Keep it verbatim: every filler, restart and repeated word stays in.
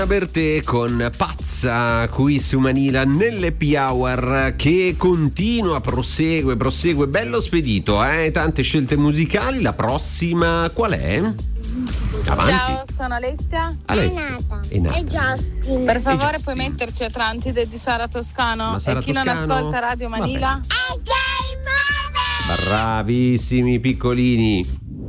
Per te con Pazza qui su Manila nell'Happy Hour che continua, prosegue, prosegue, bello spedito, eh? Tante scelte musicali. La prossima qual è? Avanti. Ciao, sono Alessia. Alessia. È nata. E Justin. Per favore, Justin. puoi metterci Atlantide di Sara Toscano? Ma Sara e chi Toscano? non ascolta Radio Manila? È Game Over. Bravissimi piccolini.